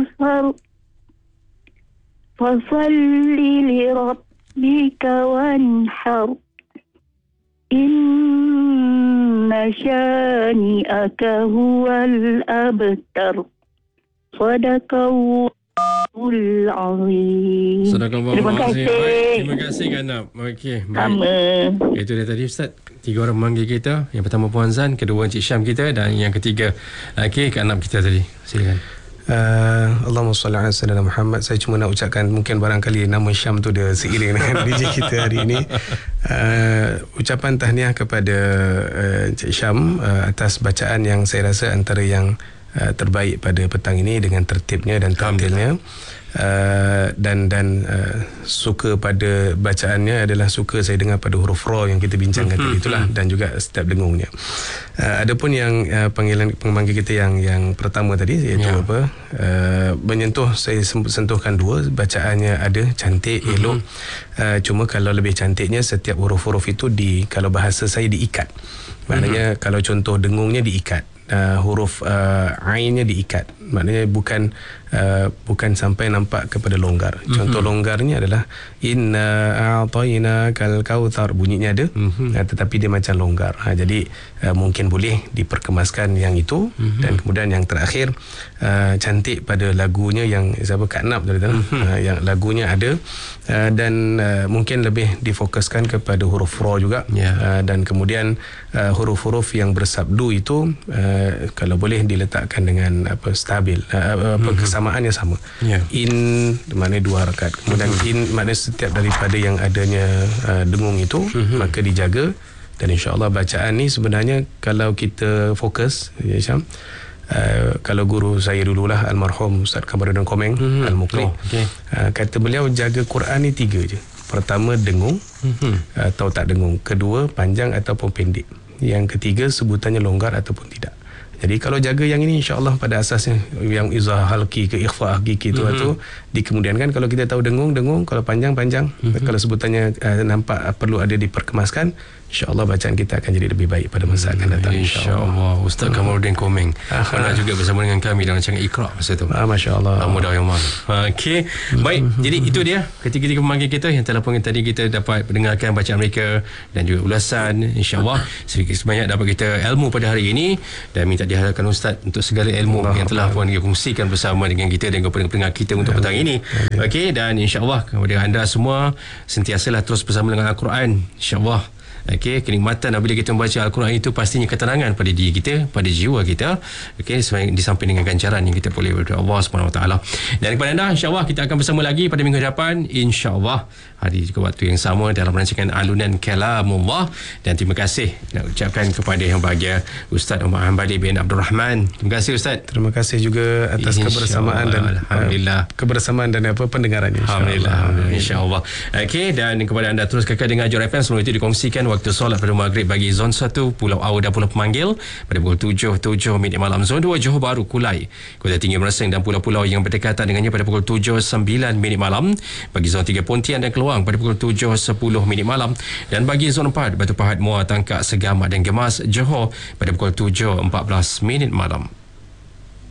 kautsar fasalli li rabbika wanhar inna syani'aka huwal abtar. Sadaqallahul azim. Terima kasih. Terima kasih Kanab. Okey, baik. Sama. Itu dia tadi Ustaz. 3 orang memanggil kita. Yang pertama Puan Zan, kedua Encik Syam kita, dan yang ketiga Kanab kita tadi. Silakan. Allahumma salli ala sayyidina Muhammad. Saya cuma nak ucapkan, mungkin barangkali nama Syam tu dia seiring dengan DJ kita hari ini. Ucapan tahniah kepada Encik Syam atas bacaan yang saya rasa antara yang terbaik pada petang ini, dengan tertibnya dan tampilnya. Dan suka pada bacaannya adalah suka saya dengar pada huruf ra yang kita bincangkan tadi itulah, dan juga setiap dengungnya. Adapun yang pemanggil kita yang pertama tadi, iaitu menyentuh, saya sentuhkan 2, bacaannya ada cantik, elok. Cuma kalau lebih cantiknya, setiap huruf-huruf itu kalau bahasa saya diikat. Maknanya kalau contoh dengungnya diikat, huruf ainnya diikat. Maknanya bukan sampai nampak kepada longgar. Contoh longgarnya adalah inna a'tainakal kautsar, bunyinya ada, tetapi dia macam longgar. Jadi mungkin boleh diperkemaskan yang itu. Dan kemudian yang terakhir, cantik pada lagunya yang Kak Nab tadi, yang lagunya ada, dan mungkin lebih difokuskan kepada huruf ra juga. Dan kemudian huruf-huruf yang bersabdu itu kalau boleh diletakkan dengan stabil, kesamaannya sama. In maknanya 2 harakat, kemudian in maknanya setiap daripada yang adanya dengung itu maka dijaga. Dan insya-Allah bacaan ni sebenarnya kalau kita fokus, ya Syam, kalau guru saya dululah almarhum Ustaz Kamarudin Komeng Al-Muqri, kata beliau jaga Quran ni 3 je. Pertama dengung atau tak dengung, kedua panjang ataupun pendek, yang ketiga sebutannya longgar ataupun tidak. Jadi kalau jaga yang ini, insya-Allah pada asasnya yang izah halqi ke ikhfa hakiki itu dikemudiankan. Kalau kita tahu dengung, kalau panjang, kalau sebutannya nampak perlu ada diperkemaskan, insya-Allah bacaan kita akan jadi lebih baik pada masa akan datang, insya-Allah. Ustaz Kamarudin Komeng pernah juga bersama dengan kami dalam rancangan Iqra masa tu. Masya-Allah. Mudah yang mana. Okey. Baik, jadi itu dia ketiga-tiga pemanggil kita yang telah pun tadi kita dapat mendengarkan bacaan mereka dan juga ulasan. Insya-Allah sedikit sebanyak dapat kita ilmu pada hari ini, dan minta diharapkan Ustaz untuk segala ilmu yang telah pun dikongsikan bersama dengan kita dan kepada pendengar kita untuk petang ini. Okey, dan insya-Allah kepada anda semua sentiasalah terus bersama dengan Al-Quran, insya-Allah. Okey, kenikmatan apabila kita membaca Al-Quran itu pastinya ketenangan pada diri kita, pada jiwa kita. Okey, disamping dengan ganjaran yang kita boleh berdoa Allah Subhanahu Wa Taala. Dan kepada anda, insya-Allah kita akan bersama lagi pada minggu depan, insya-Allah hari juga waktu yang sama dalam rancangan Alunan Kalamullah. Dan terima kasih nak ucapkan kepada yang bahagia Ustaz Umar Hambali bin Abdul Rahman. Terima kasih Ustaz. Terima kasih juga atas kebersamaan dan alhamdulillah kebersamaan dan pendengaran, insya-Allah. Insya-Allah. Okey, dan kepada anda terus kekal dengan Jor FM. Sebelum itu dikongsikan waktu solat pada maghrib bagi zon 1 Pulau Au dan Pulau Pemanggil pada pukul 7 minit malam. Zon 2 Johor Bahru, Kulai, Kota Tinggi, Mersing dan pulau-pulau yang berdekatan dengannya pada pukul 7.09 minit malam. Bagi zon 3 Pontian dan Keluang pada pukul 7.10 minit malam. Dan bagi zon 4 Batu Pahat, Muar, Tangkak, Segamat dan Gemas, Johor pada pukul 7.14 minit malam.